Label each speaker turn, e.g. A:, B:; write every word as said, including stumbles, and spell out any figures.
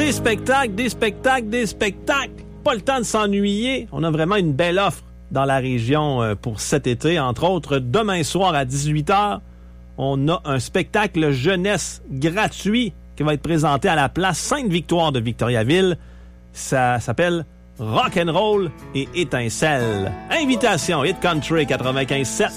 A: Des spectacles, des spectacles, des spectacles. Pas le temps de s'ennuyer. On a vraiment une belle offre dans la région pour cet été. Entre autres, demain soir à dix-huit heures, on a un spectacle jeunesse gratuit qui va être présenté à la place Sainte-Victoire de Victoriaville. Ça s'appelle Rock'n'Roll et étincelles. Invitation Hit Country quatre-vingt-quinze sept.